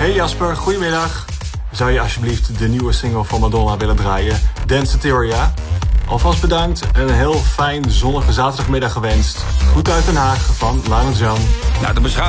Hey Jasper, goedemiddag. Zou je alsjeblieft de nieuwe single van Madonna willen draaien? Danceteria. Alvast bedankt en een heel fijn zonnige zaterdagmiddag gewenst. Goed uit Den Haag van Laurens Jan. Nou, de